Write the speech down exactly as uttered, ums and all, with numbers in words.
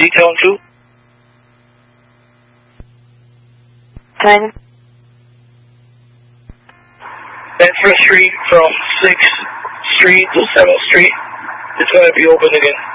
detail two. Ten. Transfer Street from sixth Street to seventh Street. It's going to be open again.